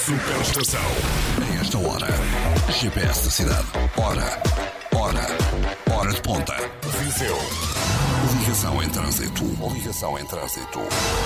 Superestação. A esta hora, GPS da cidade. Hora de ponta. Viseu. Ligação em trânsito.